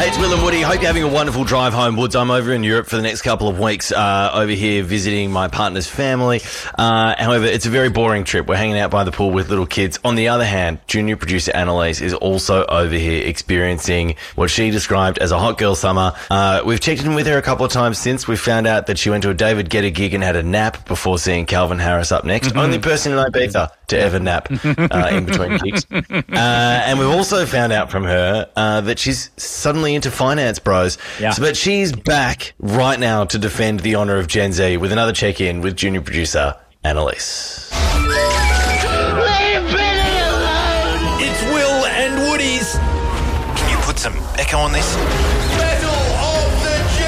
Hey, it's Will and Woody. Hope you're having a wonderful drive home, Woods. I'm over in Europe for the next couple of weeks, over here visiting my partner's family. However, it's a very boring trip. We're hanging out by the pool with little kids. On the other hand, junior producer Annalise is also over here experiencing what she described as a hot girl summer. We've checked in with her a couple of times since. We found out that she went to a David Guetta gig and had a nap before seeing Calvin Harris up next. Only person in Ibiza to ever nap in between gigs. And we've also found out from her that she's suddenly into finance bros. Yeah. But she's back right now to defend the honour of Gen Z with another check-in with junior producer Annalise. It's Will and Woody's. Can you put some echo on this? Battle of the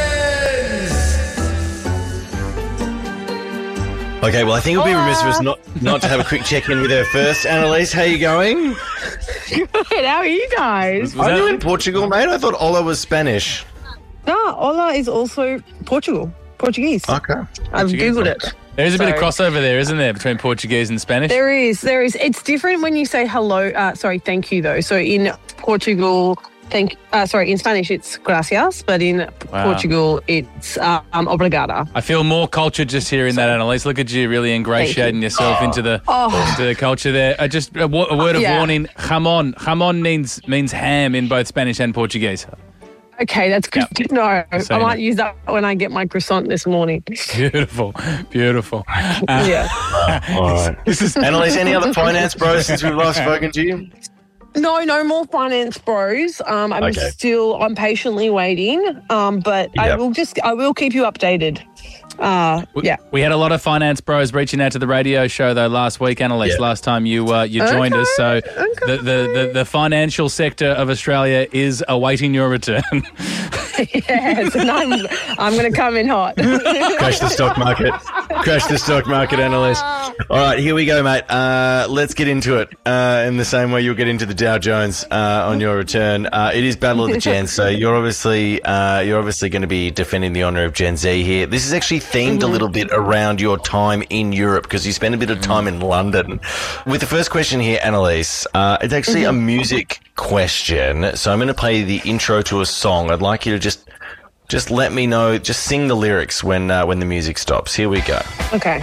Gens. Okay, well, I think it would be remiss of us not to have a quick check-in with her first. Annalise, how you going? Good. How are you guys? Are you in Portugal, mate? I thought Ola was Spanish. No, Ola is also Portuguese. Okay. I've Googled it. There is a bit of crossover there, isn't there, between Portuguese and Spanish? There is. It's different when you say hello. Thank you, though. So in Portugal, in Spanish it's gracias, but in Portugal it's obrigada. I feel more culture just hearing that, Annalise. Look at you really ingratiating yourself into the culture there. Just a word of warning, jamón. Jamón means ham in both Spanish and Portuguese. Okay, that's good to know. I might use that when I get my croissant this morning. Beautiful. Yeah. All right. Annalise, any other finance bros since we've last spoken to you? No more finance bros. I'm patiently waiting. But I will keep you updated. We had a lot of finance bros reaching out to the radio show though last week, Annalise. Yeah. Last time you joined us, so the financial sector of Australia is awaiting your return. Yes, and I'm going to come in hot. Crash the stock market, Annalise. All right, here we go, mate. Let's get into it in the same way you'll get into the Dow Jones on your return. It is Battle of the Gens, so you're obviously going to be defending the honour of Gen Z here. This is actually themed a little bit around your time in Europe because you spent a bit of time in London. With the first question here, Annalise, it's actually a music question, so I'm going to play the intro to a song. I'd like you to just let me know, just sing the lyrics when the music stops. Here we go. Okay.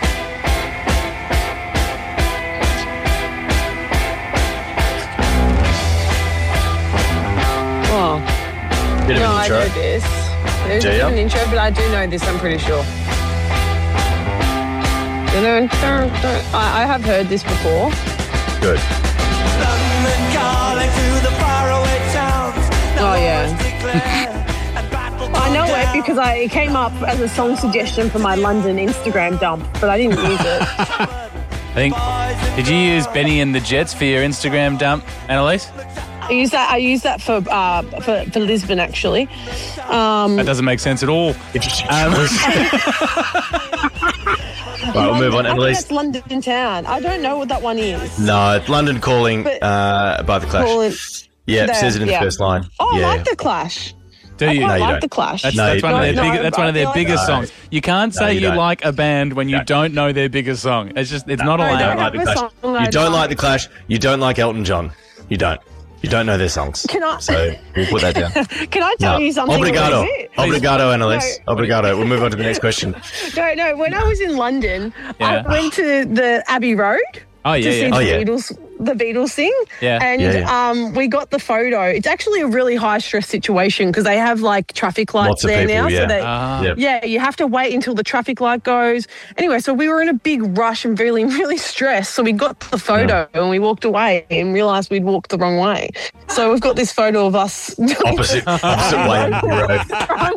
Bit of an intro. I know this. There's an intro, but I do know this, I'm pretty sure. I have heard this before. Good. Oh, yeah. I know it because it came up as a song suggestion for my London Instagram dump, but I didn't use it. Did you use Benny and the Jets for your Instagram dump, Annalise? I use that for Lisbon, actually. That doesn't make sense at all. Interesting Right, we'll move on, Annalise. That's London Town. I don't know what that one is. No, it's London Calling by The Clash. It says it in the first line. Oh, I like The Clash. Do you? I like The Clash. That's one of their biggest songs. You can't say you like a band when you don't know their biggest song. It's not allowed. You don't like The Clash. You don't like The Clash. You don't like Elton John. You don't. You don't know their songs. So we'll put that down. Can I tell you something? Obrigado, Annalise. No. Obrigado. We'll move on to the next question. No. When I was in London, I went to the Abbey Road. To see the Beatles sing. Yeah. And we got the photo. It's actually a really high stress situation because they have like traffic lights there now. So you have to wait until the traffic light goes. Anyway, so we were in a big rush and really, really stressed. So we got the photo and we walked away and realised we'd walked the wrong way. So we've got this photo of us opposite way of the road.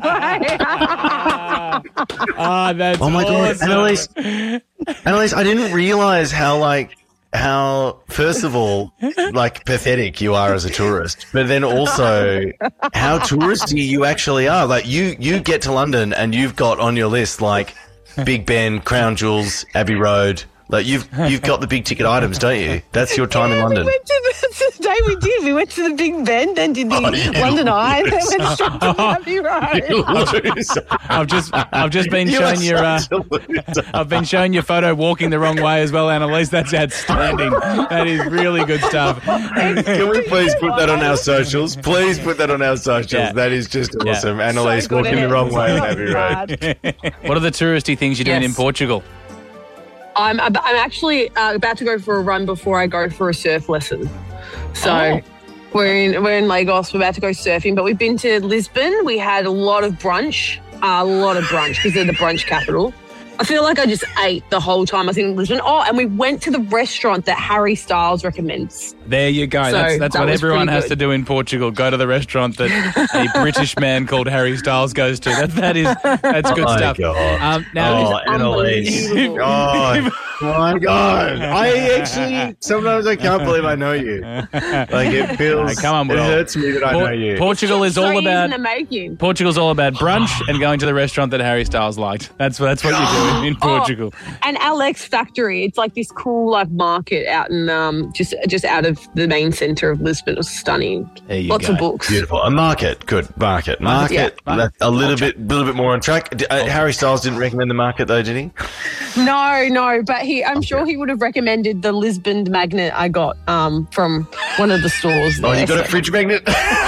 That's my God, awesome. Annalise, I didn't realise how first of all, like, pathetic you are as a tourist, but then also how touristy you actually are. Like, you get to London and you've got on your list, like, Big Ben, Crown Jewels, Abbey Road, Like you've got the big ticket items, don't you? That's your time in London. That's the day we did. We went to the Big Ben, then did the London Eye, then went straight to the Abbey Road. I've just been showing your I've been showing your photo walking the wrong way as well, Annalise. That's outstanding. That is really good stuff. Can we please put that on our socials? Please put that on our socials. Yeah. That is just awesome. Annalise walking the wrong way on Abbey Road. What are the touristy things you're doing in Portugal? I'm actually about to go for a run before I go for a surf lesson. So we're in Lagos. We're about to go surfing, but we've been to Lisbon. We had a lot of brunch because they're the brunch capital. I feel like I just ate the whole time I was in Lisbon. Oh, and we went to the restaurant that Harry Styles recommends. There you go. So that's what everyone has to do in Portugal. Go to the restaurant that a British man called Harry Styles goes to. That's good stuff. Now, Annalise. Oh my God. Sometimes I can't believe I know you. Like it feels, it hurts me that I know you. Portugal's all about brunch and going to the restaurant that Harry Styles liked. That's what you're doing in Portugal. And Alex Factory. It's like this cool market out in just out of the main centre of Lisbon. It was stunning. Lots of books. Beautiful. A market. Good. Market. Yeah. A little bit more on track. Harry Styles didn't recommend the market though, did he? No, but I'm sure he would have recommended the Lisbon magnet I got from one of the stores there. Oh, you got a fridge magnet?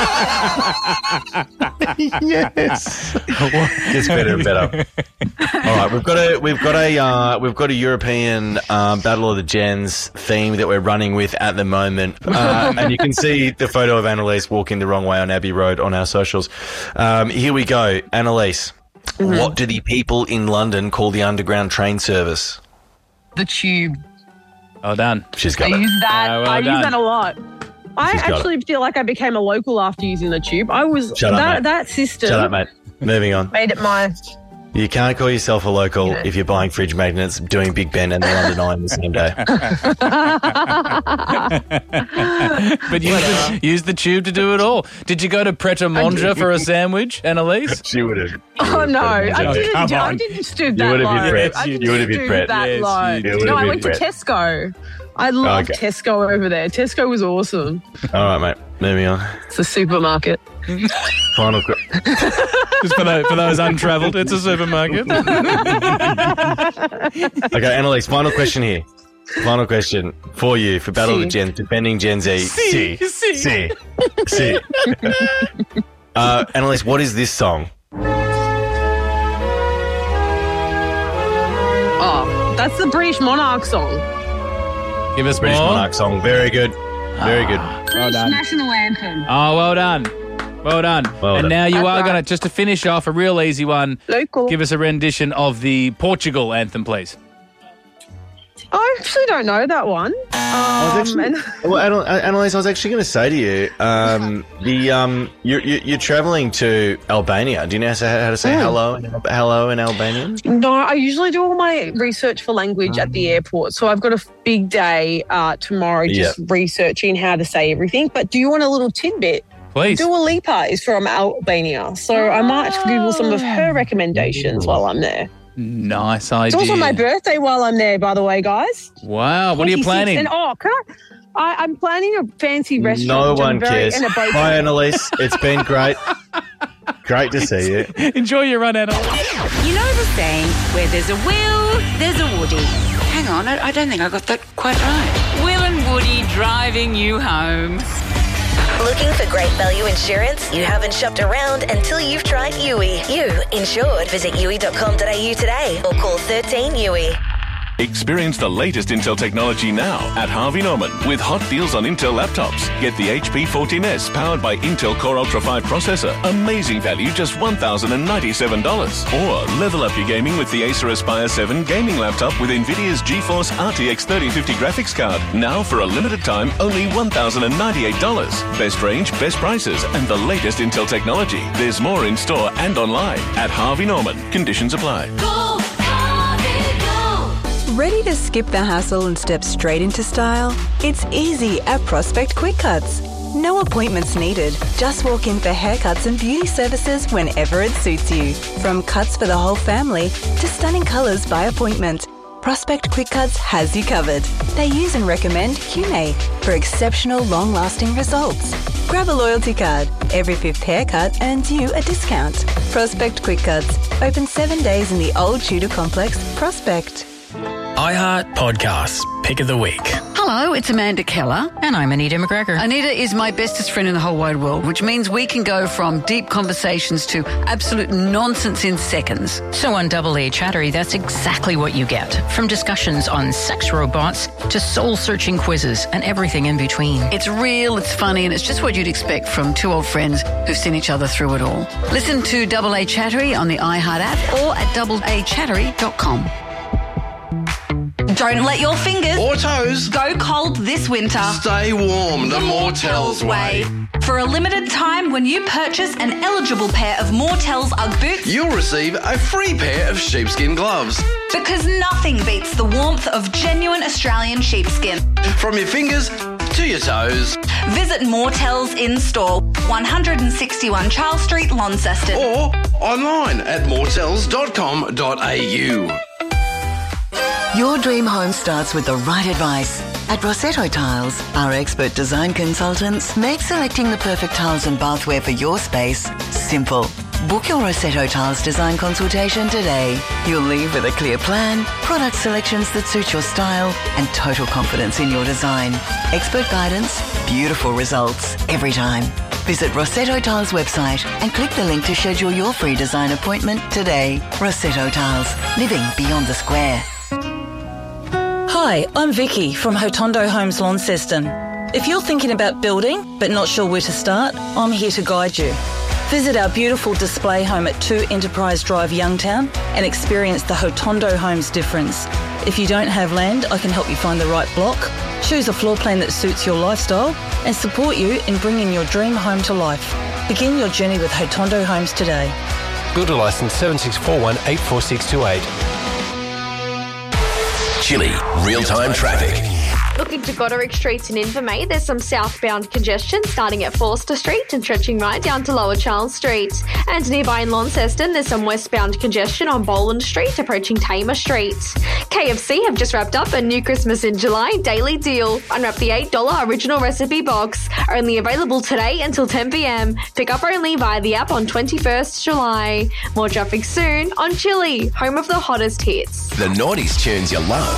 Yes. It's better and better. All right, we've got a European Battle of the Gens theme that we're running with at the moment, and you can see the photo of Annalise walking the wrong way on Abbey Road on our socials. Here we go, Annalise. Mm-hmm. What do the people in London call the underground train service? The Tube. Well done. She's got it. I use that a lot. I actually feel like I became a local after using the Tube. I was that system. Shut up, mate. Moving on. Made it my. You can't call yourself a local if you're buying fridge magnets, doing Big Ben and the London Eye on the same day. But use the Tube to do it all. Did you go to Pret a Manger for a sandwich, Annalise? She would have. Oh, no. I didn't stoop that low. You would have been Pret. No, I went to Tesco. I love Tesco over there. Tesco was awesome. All right, mate. Moving on. It's a supermarket. Final Just for those untravelled, it's a supermarket. Okay, Annalise, final question here. Final question for you for Battle of the Gens, defending Gen Z. See. Annalise, what is this song? Oh, that's the British Monarch song. Give us British more. Monarch song. Very good. Very good. Well done. National anthem. Oh, well done. And now you are going to, just to finish off, a real easy one. Local. Give us a rendition of the Portugal anthem, please. I actually don't know that one. Annalise, I was actually going to say to you, you're travelling to Albania. Do you know how to say hello in Albanian? No, I usually do all my research for language at the airport. So I've got a big day tomorrow just researching how to say everything. But do you want a little tidbit? Please. Dua Lipa is from Albania. So I might Google some of her recommendations while I'm there. Nice idea. It's also my birthday while I'm there, by the way, guys. Wow. What are you planning? And I'm planning a fancy restaurant. No one cares. Bye, Annalise. It's been great. Great to see you. Enjoy your run, Annalise. You know the saying, where there's a Will, there's a Woody. Hang on, I don't think I got that quite right. Will and Woody driving you home. Looking for great value insurance? You haven't shopped around until you've tried Yui. You insured. Visit yui.com.au today or call 13 Yui. Experience the latest Intel technology now at Harvey Norman with hot deals on Intel laptops. Get the HP 14S powered by Intel Core Ultra 5 processor. Amazing value, just $1,097. Or level up your gaming with the Acer Aspire 7 gaming laptop with NVIDIA's GeForce RTX 3050 graphics card. Now for a limited time, only $1,098. Best range, best prices, and the latest Intel technology. There's more in store and online at Harvey Norman. Conditions apply. Ready to skip the hassle and step straight into style? It's easy at Prospect Quick Cuts. No appointments needed. Just walk in for haircuts and beauty services whenever it suits you. From cuts for the whole family to stunning colours by appointment, Prospect Quick Cuts has you covered. They use and recommend Humane for exceptional long-lasting results. Grab a loyalty card. Every 5th haircut earns you a discount. Prospect Quick Cuts. Open 7 days in the Old Tudor Complex, Prospect. iHeart Podcasts, Pick of the Week. Hello, it's Amanda Keller. And I'm Anita McGregor. Anita is my bestest friend in the whole wide world, which means we can go from deep conversations to absolute nonsense in seconds. So on Double A Chattery, that's exactly what you get. From discussions on sex robots to soul-searching quizzes and everything in between. It's real, it's funny, and it's just what you'd expect from two old friends who've seen each other through it all. Listen to Double A Chattery on the iHeart app or at doubleachattery.com. Don't let your fingers or toes go cold this winter. Stay warm the Mortels way. For a limited time, when you purchase an eligible pair of Mortels Ugg boots, you'll receive a free pair of sheepskin gloves. Because nothing beats the warmth of genuine Australian sheepskin. From your fingers to your toes. Visit Mortels in store, 161 Charles Street, Launceston. Or online at mortels.com.au. Your dream home starts with the right advice. At Rossetto Tiles, our expert design consultants make selecting the perfect tiles and bathware for your space simple. Book your Rossetto Tiles design consultation today. You'll leave with a clear plan, product selections that suit your style, and total confidence in your design. Expert guidance, beautiful results every time. Visit Rossetto Tiles website and click the link to schedule your free design appointment today. Rossetto Tiles, living beyond the square. Hi, I'm Vicky from Hotondo Homes Launceston. If you're thinking about building but not sure where to start, I'm here to guide you. Visit our beautiful display home at 2 Enterprise Drive, Youngtown, and experience the Hotondo Homes difference. If you don't have land, I can help you find the right block, choose a floor plan that suits your lifestyle, and support you in bringing your dream home to life. Begin your journey with Hotondo Homes today. Builder licence 7641-84628. Chili, real-time traffic. Looking to Goderic Streets in Invermay, there's some southbound congestion starting at Forster Street and stretching right down to Lower Charles Street. And nearby in Launceston, there's some westbound congestion on Boland Street approaching Tamer Street. KFC have just wrapped up a new Christmas in July daily deal. Unwrap the $8 original recipe box. Only available today until 10 p.m. Pick up only via the app on 21st July. More traffic soon on Chili, home of the hottest hits. The 90s tunes you love.